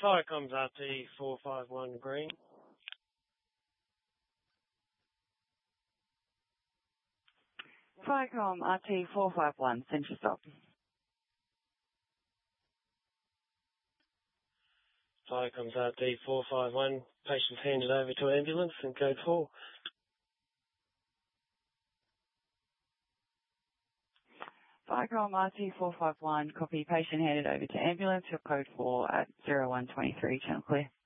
Viacom's RT 451 green. Viacom RT 451, central stop. Viacom's RT 451, patient's handed over to ambulance and code 4. Viacom RT 451, copy, patient handed over to ambulance, your code 4 at 0123, channel clear.